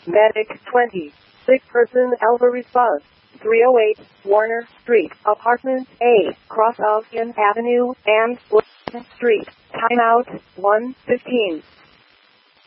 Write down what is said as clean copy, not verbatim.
Medic 20. Sick person Alva response. 308 Warner Street, Apartment A, cross of Avenue and Street. Timeout 1:15.